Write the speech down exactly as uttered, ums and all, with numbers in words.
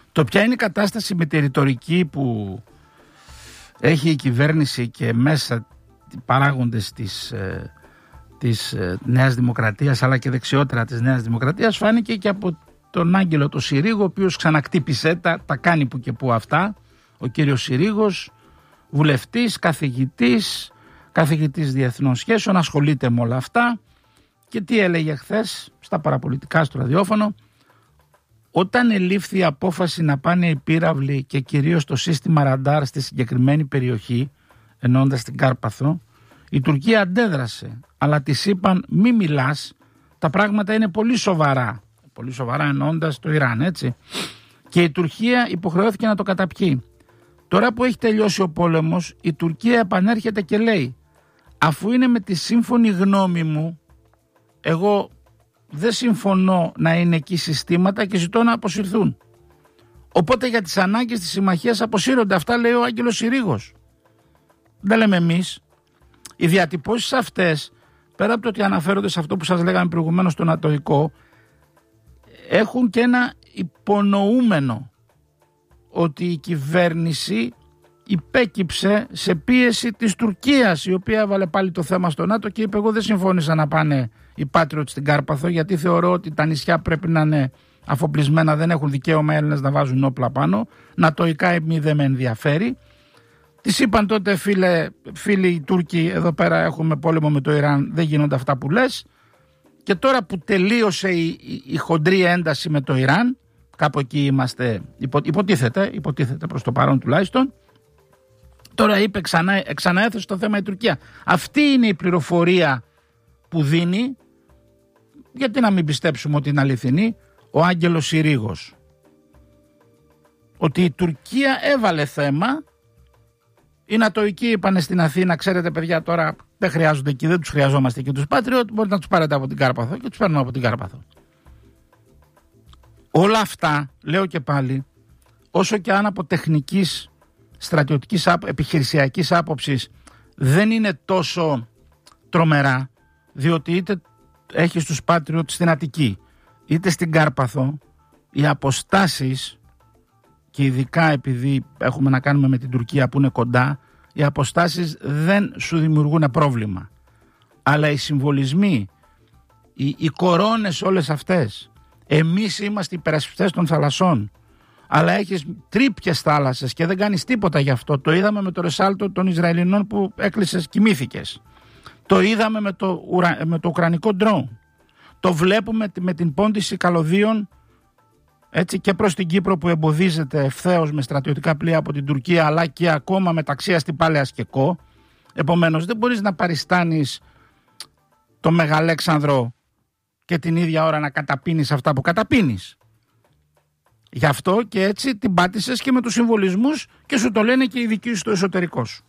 Το ποια είναι η κατάσταση με τη ρητορική που έχει η κυβέρνηση και μέσα παράγοντες της, ε, της ε, Νέας Δημοκρατίας, αλλά και δεξιότερα της Νέας Δημοκρατίας, φάνηκε και από τον Άγγελο το Συρίγο, ο οποίος ξανακτύπησε τα, τα κάνει που και που αυτά. Ο κύριος Συρίγος, βουλευτής, καθηγητής, καθηγητής διεθνών σχέσεων, ασχολείται με όλα αυτά. Και τι έλεγε χθες στα παραπολιτικά στο ραδιόφωνο? Όταν ελήφθη η απόφαση να πάνε οι πύραυλοι και κυρίως το σύστημα ραντάρ στη συγκεκριμένη περιοχή, εννοώντας την Κάρπαθο, η Τουρκία αντέδρασε, αλλά της είπαν μη μιλάς, τα πράγματα είναι πολύ σοβαρά. Πολύ σοβαρά εννοώντας το Ιράν, έτσι. Και η Τουρκία υποχρεώθηκε να το καταπιεί. Τώρα που έχει τελειώσει ο πόλεμος, η Τουρκία επανέρχεται και λέει, αφού είναι με τη σύμφωνη γνώμη μου, εγώ δεν συμφωνώ να είναι εκεί συστήματα και ζητώ να αποσυρθούν. Οπότε για τις ανάγκες της συμμαχίας αποσύρονται. Αυτά λέει ο Άγγελος Συρίγος. Δεν λέμε εμείς. Οι διατυπώσεις αυτές, πέρα από το ότι αναφέρονται σε αυτό που σας λέγαμε προηγουμένως στο νατοϊκό, έχουν και ένα υπονοούμενο ότι η κυβέρνηση υπέκυψε σε πίεση της Τουρκίας, η οποία έβαλε πάλι το θέμα στο ΝΑΤΟ και είπε εγώ δεν συμφώνησα να πάνε οι Patriot στην Κάρπαθο, γιατί θεωρώ ότι τα νησιά πρέπει να είναι αφοπλισμένα, δεν έχουν δικαίωμα οι Έλληνες να βάζουν όπλα πάνω, νατοϊκά εμείς δεν με ενδιαφέρει. Της είπαν τότε φίλε, φίλοι οι Τούρκοι, εδώ πέρα έχουμε πόλεμο με το Ιράν, δεν γίνονται αυτά που λες. Και τώρα που τελείωσε η, η, η χοντρή ένταση με το Ιράν, κάπου εκεί είμαστε, υπο, υποτίθεται, υποτίθεται προς το παρόν τουλάχιστον, τώρα είπε ξανά, ξαναέθεσε το θέμα η Τουρκία. Αυτή είναι η πληροφορία που δίνει, γιατί να μην πιστέψουμε ότι είναι αληθινή, ο Άγγελος Συρίγος. Ότι η Τουρκία έβαλε θέμα, οι νατοικοί είπανε στην Αθήνα, ξέρετε παιδιά τώρα δεν χρειάζονται εκεί, δεν τους χρειαζόμαστε εκεί τους Patriot, μπορείτε να τους πάρετε από την Κάρπαθο και τους παίρνουμε από την Κάρπαθο. Όλα αυτά, λέω και πάλι, όσο και αν από τεχνικής, στρατιωτικής, επιχειρησιακής άποψης δεν είναι τόσο τρομερά, διότι είτε έχεις τους Patriot στην Αττική, είτε στην Κάρπαθο, οι αποστάσεις, και ειδικά επειδή έχουμε να κάνουμε με την Τουρκία που είναι κοντά, οι αποστάσεις δεν σου δημιουργούν πρόβλημα. Αλλά οι συμβολισμοί, οι, οι κορώνες όλες αυτές, εμείς είμαστε υπερασπιστές των θαλασσών, αλλά έχεις τρίπιες θάλασσες και δεν κάνεις τίποτα γι' αυτό. Το είδαμε με το ρεσάλτο των Ισραηλινών που έκλεισες, κοιμήθηκες. Το είδαμε με το, με το ουκρανικό ντρόουν. Το βλέπουμε με την πόντιση καλωδίων, έτσι, και προς την Κύπρο που εμποδίζεται ευθέως με στρατιωτικά πλοία από την Τουρκία, αλλά και ακόμα μεταξύ Αστυπάλαιας και Κο. Επομένως δεν μπορείς να παριστάνεις το Μεγαλέξανδρο και την ίδια ώρα να καταπίνεις αυτά που καταπίνεις. Γι' αυτό και έτσι την πάτησες και με τους συμβολισμούς και σου το λένε και οι δικοί σου στο εσωτερικό σου.